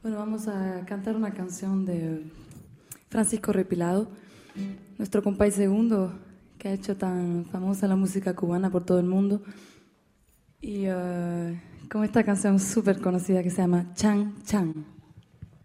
Bueno, vamos a cantar una canción de Francisco Repilado, nuestro compay segundo, que ha hecho tan famosa la música cubana por todo el mundo. Y con esta canción súper conocida que se llama Chan Chan.